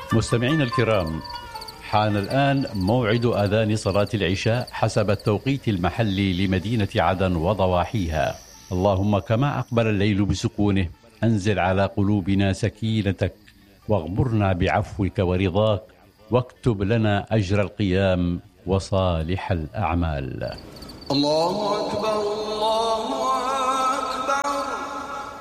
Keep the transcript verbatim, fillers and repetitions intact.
مستمعينا الكرام، حان الآن موعد آذان صلاة العشاء حسب التوقيت المحلي لمدينة عدن وضواحيها. اللهم كما أقبل الليل بسكونه أنزل على قلوبنا سكينتك، واغمرنا بعفوك ورضاك، واكتب لنا أجر القيام وصالح الأعمال. الله أكبر.